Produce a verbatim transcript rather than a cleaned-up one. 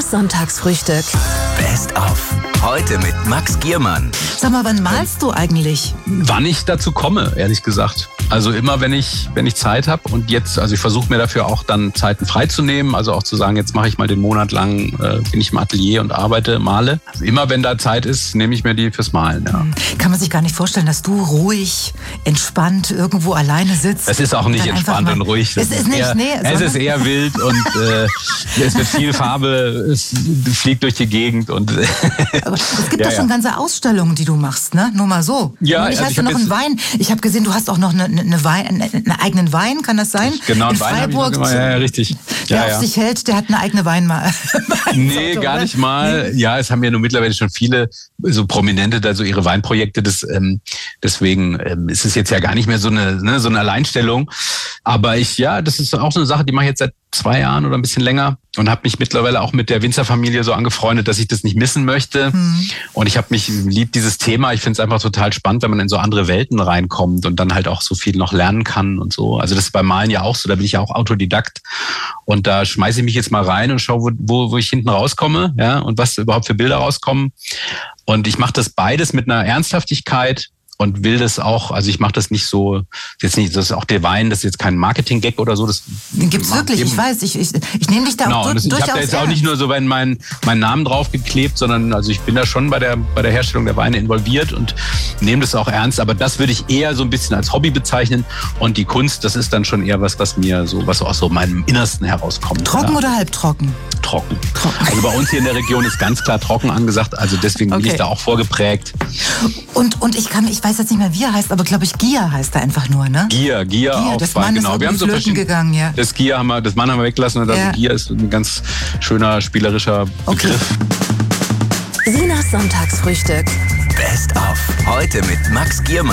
Sinas Sonntagsfrühstück. Best of. Heute mit Max Giermann. Sag mal, wann malst du eigentlich? Wann ich dazu komme, ehrlich gesagt. Also immer, wenn ich wenn ich Zeit habe. Und jetzt, also ich versuche mir dafür auch dann Zeiten freizunehmen. Also auch zu sagen, jetzt mache ich mal den Monat lang, äh, bin ich im Atelier und arbeite, male. Also immer, wenn da Zeit ist, nehme ich mir die fürs Malen. Ja. Kann man sich gar nicht vorstellen, dass du ruhig, entspannt irgendwo alleine sitzt. Es ist auch nicht entspannt und ruhig. Es ist nicht, eher, nee, es ist eher wild und äh, es wird viel Farbe, es fliegt durch die Gegend. Und Aber es gibt ja, doch schon ja. ganze Ausstellungen, die du machst, ne? Nur mal so. Ja, und ich also hast ich du hab noch einen jetzt- Wein. Ich habe gesehen, du hast auch noch eine, eine Wein, einen eigenen Wein, kann das sein? Genau, In einen Wein habe ich noch Freiburg. gemacht. Ja, ja, richtig. Der Ja, auf ja. sich hält, der hat eine eigene Weinmal. Nee, gar nicht mal. Ja, es haben ja nur mittlerweile schon viele so Prominente da so ihre Weinprojekte. Das, ähm, deswegen ähm, ist es jetzt ja gar nicht mehr so eine, ne, so eine Alleinstellung. Aber ich, ja, das ist auch so eine Sache, die mache ich jetzt seit zwei Jahren oder ein bisschen länger und habe mich mittlerweile auch mit der Winzerfamilie so angefreundet, dass ich das nicht missen möchte. Mhm. Und ich habe mich lieb dieses Thema. Ich finde es einfach total spannend, wenn man in so andere Welten reinkommt und dann halt auch so viel noch lernen kann und so. Also das ist beim Malen ja auch so. Da bin ich ja auch Autodidakt und da schmeiße ich mich jetzt mal rein und schaue, wo, wo, wo ich hinten rauskomme, ja, und was überhaupt für Bilder rauskommen. Und ich mache das beides mit einer Ernsthaftigkeit. Und will das auch, also ich mache das nicht so, jetzt nicht, das ist auch der Wein, das ist jetzt kein Marketing-Gag oder so. Das Den gibt's wirklich, ich weiß, ich, ich, ich nehme dich da Genau, auch und das, du, ich durchaus habe da jetzt auch ernst. nicht nur so meinen mein, mein Namen draufgeklebt, sondern also ich bin da schon bei der bei der Herstellung der Weine involviert und nehme das auch ernst. Aber das würde ich eher so ein bisschen als Hobby bezeichnen. Und die Kunst, das ist dann schon eher was, was mir so, was aus so meinem Innersten herauskommt. Trocken ja. oder halbtrocken? Trocken. Trocken. Also bei uns hier in der Region ist ganz klar trocken angesagt. Also deswegen bin Okay. ich da auch vorgeprägt. Und, und ich kann, ich weiß jetzt nicht mehr, wie er heißt, aber glaube ich, Gier heißt er einfach nur, ne? Gier, Gier, Gier, auf das bei- Mann ist genau. irgendwie Wir haben so flöten verschiedene- gegangen, ja. Das Gier haben wir, das Mann haben wir weggelassen und Ja. also Gier ist ein ganz schöner spielerischer Okay. Begriff. Sinas Sonntagsfrühstück. Best of. Heute mit Max Giermann.